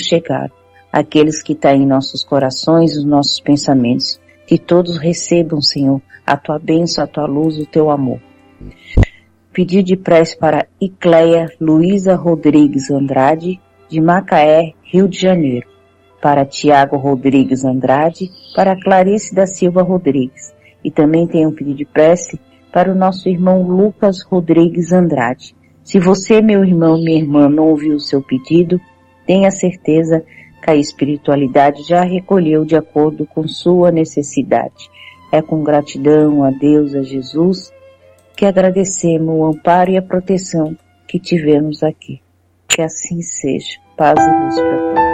chegaram, aqueles que estão em nossos corações, nos nossos pensamentos, que todos recebam, Senhor, a tua bênção, a tua luz, o teu amor. Pedido de prece para Icleia Luísa Rodrigues Andrade, de Macaé, Rio de Janeiro. Para Tiago Rodrigues Andrade, para Clarice da Silva Rodrigues. E também tem um pedido de prece para o nosso irmão Lucas Rodrigues Andrade. Se você, meu irmão, minha irmã, não ouviu o seu pedido, tenha certeza que a espiritualidade já recolheu de acordo com sua necessidade. É com gratidão a Deus, a Jesus, que agradecemos o amparo e a proteção que tivemos aqui. Que assim seja. Paz e luz para todos.